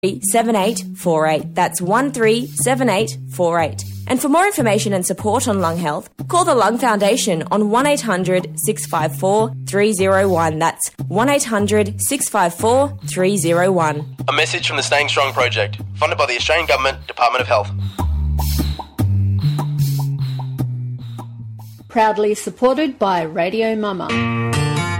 7848. That's 137848. And for more information and support on lung health, call the Lung Foundation on 1800 654 301. That's 1800 654 301. A message from the Staying Strong project, funded by the Australian Government, Department of Health. Proudly supported by Radio Mama.